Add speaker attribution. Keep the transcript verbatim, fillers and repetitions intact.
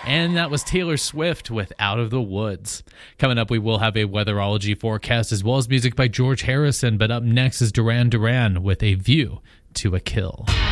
Speaker 1: And that was Taylor Swift with Out of the Woods. Coming up, we will have a weatherology forecast as well as music by George Harrison. But up next is Duran Duran with A View to a Kill.